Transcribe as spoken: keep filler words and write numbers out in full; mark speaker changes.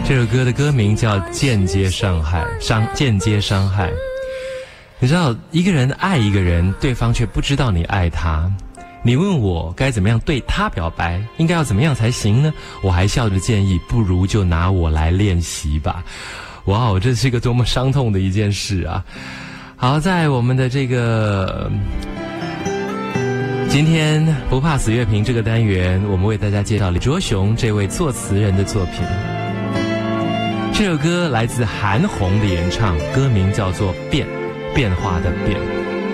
Speaker 1: 这首歌的歌名叫《间接伤害》，伤间接伤害。你知道，一个人爱一个人，对方却不知道你爱他。你问我该怎么样对他表白，应该要怎么样才行呢？我还笑着建议，不如就拿我来练习吧。哇哦，这是一个多么伤痛的一件事啊！好，在我们的这个今天不怕死乐评这个单元，我们为大家介绍李卓雄这位作词人的作品。这首歌来自韩红的演唱，歌名叫做《变》，变化的变。